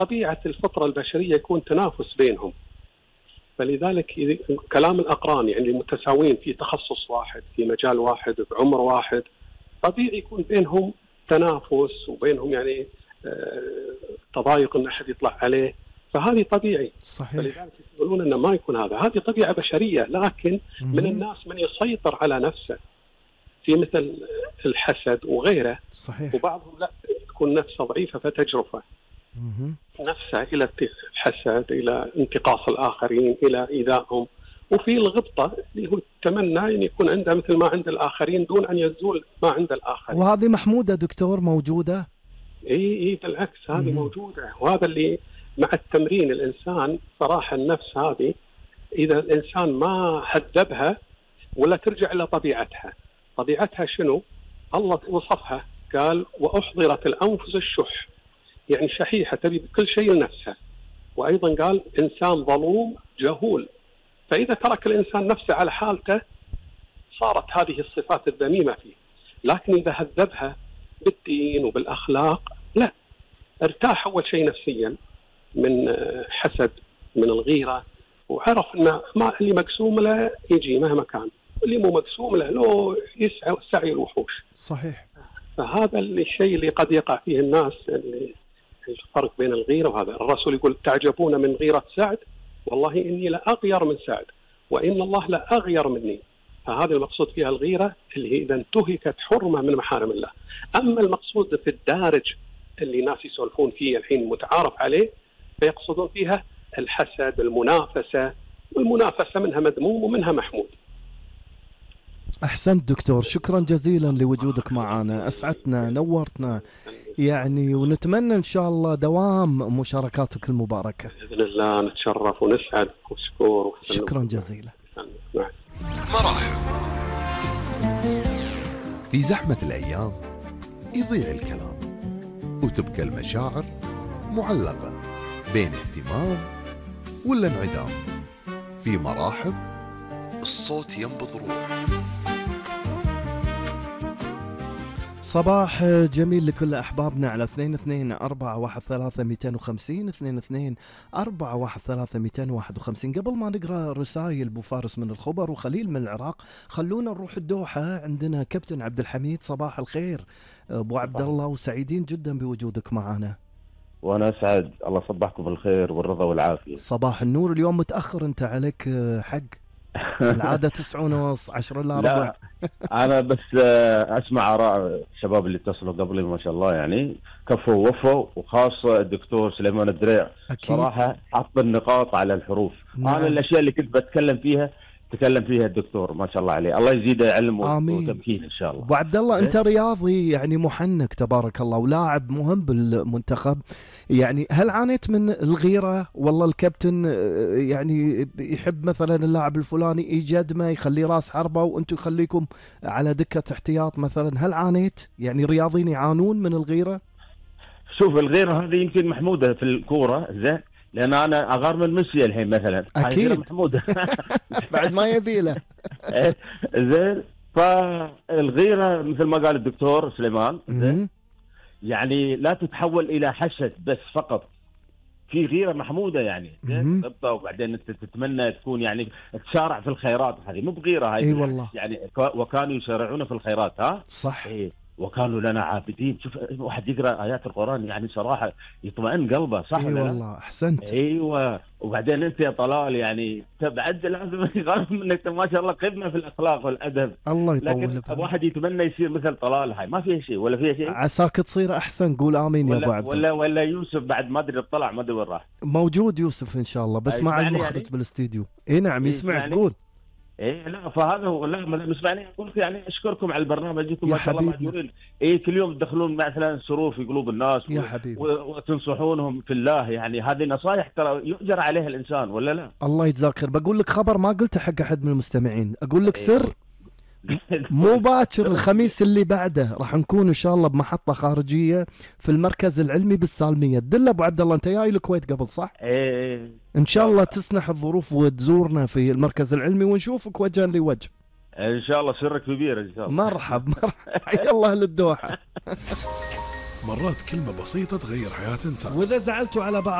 طبيعة الفطرة البشرية يكون تنافس بينهم. فلذلك كلام الأقران يعني المتساوين في تخصص واحد في مجال واحد بعمر واحد، طبيعي يكون بينهم تنافس وبينهم يعني تضايق ان احد يطلع عليه، فهذه طبيعي. صحيح. فلذلك يقولون انه ما يكون هذه طبيعه بشريه، لكن من الناس من يسيطر على نفسه في مثل الحسد وغيره. صحيح. وبعضهم لا، تكون نفسه ضعيفه فتجرفه نفسه الى الحسد، الى انتقاص الاخرين، الى ايذائهم. وفي الغبطه اللي هو يتمنى ان يكون عنده مثل ما عند الاخرين دون ان يزول ما عند الاخرين. وهذه محموده دكتور موجوده؟ اي بالعكس هذه موجوده، وهذا اللي مع التمرين الانسان صراحه النفس هذه اذا الانسان ما هذبها ولا ترجع الى طبيعتها. طبيعتها شنو؟ الله وصفها قال واحضرت الانفس الشح، يعني شحيحه تبي بكل شيء لنفسها. وايضا قال انسان ظلوم جهول. فاذا ترك الانسان نفسه على حالته صارت هذه الصفات الذميمه فيه. لكن اذا هذبها بالدين وبالاخلاق لا، ارتاح اول شيء نفسيا من حسد، من الغيره، وعرف ان ما اللي مقسوم له يجي مهما كان، اللي مو مقسوم له لو يسعى سعي الوحوش. صحيح. فهذا الشيء اللي قد يقع فيه الناس، اللي الفرق بين الغيره وهذا. الرسول يقول تعجبون من غيره سعد، والله اني لاغير من سعد وان الله لاغير مني. فهذا المقصود فيها الغيره اللي هي اذا انتهكت حرمه من محارم الله. اما المقصود في الدارج اللي الناس يسولفون فيه الحين متعارف عليه، فيقصدون فيها الحسد، المنافسه، والمنافسه منها مذموم ومنها محمود. أحسنت دكتور، شكرا جزيلا لوجودك معنا، أسعدتنا نورتنا يعني، ونتمنى إن شاء الله دوام مشاركاتك المباركة بإذن الله. نتشرف ونسعد وشكور. شكرا جزيلا. مراحب. في زحمة الأيام يضيع الكلام وتبقى المشاعر معلقة بين اهتمام ولا انعدام. في مراحب الصوت ينبض روح. صباح جميل لكل أحبابنا على 22-413-250 22-413-251. قبل ما نقرأ رسائل أبو فارس من الخبر وخليل من العراق، خلونا نروح الدوحة. عندنا كابتن عبد الحميد. صباح الخير أبو عبد الله، وسعيدين جدا بوجودك معنا. وانا اسعد، الله صبحكم بالخير والرضا والعافيه. صباح النور. اليوم متاخر، انت عليك حق العاده 9:30 10 إلا ربع. لا انا بس اسمع اراء الشباب اللي اتصلوا قبلي ما شاء الله، يعني كفوا ووفوا، وخاصه الدكتور سليمان الدريع. أكيد. صراحه حط النقاط على الحروف. نعم. انا الاشياء اللي كنت بتكلم فيها تكلم فيها الدكتور ما شاء الله عليه، الله يزيده علم وتمكين ان شاء الله. ابو عبد الله انت رياضي يعني محنك تبارك الله، ولاعب مهم بالمنتخب، يعني هل عانيت من الغيره؟ والله الكابتن يعني يحب مثلا اللاعب الفلاني يجدمه يخليه راس حربه وانتم يخليكم على دكه احتياط مثلا، هل عانيت؟ يعني رياضيين يعانون من الغيره؟ شوف الغيره هذه يمكن محموده في الكوره زين، لأن أنا أغار من ميسي الحين مثلا. أكيد. محمودة بعد ما يبي له. زين. فالغيرة مثل ما قال الدكتور سليمان زين، يعني لا تتحول إلى حسد بس فقط، في غيرة محمودة يعني زين. وبعدين أنت تتمنى تكون يعني تشارع في الخيرات، هذه مو بغيرة هاي. أي والله. يعني وكانوا يسارعون في الخيرات. ها صح. وكانوا لنا عابدين. شوف واحد يقرأ آيات القرآن يعني صراحة يطمئن قلبه. صح. اي والله احسنت. ايوه. وبعدين انت يا طلال يعني بعد لازم يغرم منك ما شاء الله قمه في الاخلاق والادب. الله يطول لكن واحد يتمنى يصير مثل طلال، هاي ما فيها شيء ولا فيها شيء. عساك تصير احسن. قول امين يا ابو عبد. ولا يوسف بعد ما ادري طلع ما ادري وين راح. موجود يوسف ان شاء الله بس مع المخرج يعني بالاستديو. اي نعم يسمعك. يعني قول. ايه لا فهذا هو. لا مسمعني اقول يعني اشكركم على البرنامج، ما شاء الله مأجورين. ايه كل يوم تدخلون مثلا سرور في قلوب الناس يا حبيبي وتنصحونهم في الله، يعني هذه نصائح ترى يؤجر عليها الانسان ولا لا. الله يجزاك خير. بقول لك خبر ما قلته حق احد من المستمعين، اقول لك سر. مو باكر الخميس اللي بعده راح نكون ان شاء الله بمحطه خارجيه في المركز العلمي بالسالميه. تدل ابو عبد الله انت جاي الكويت قبل صح؟ ايه ان شاء الله تسنح الظروف وتزورنا في المركز العلمي ونشوفك وجها لوجه ان شاء الله. سرك كبير ان شاء الله. مرحب حيا الله للدوحه. مرات كلمة بسيطة تغير حياة إنسان. وإذا زعلتوا على بعض